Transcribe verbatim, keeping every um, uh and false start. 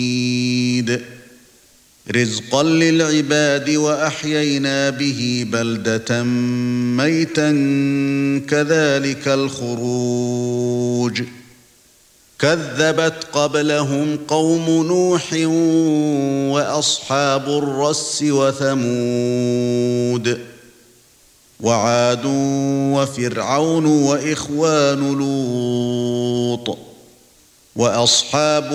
رزقا للعباد وأحيينا به بلدة ميتا كذلك الخروج كذبت قبلهم قوم نوح وأصحاب الرس وثمود وعاد وفرعون وإخوان لوط وأصحاب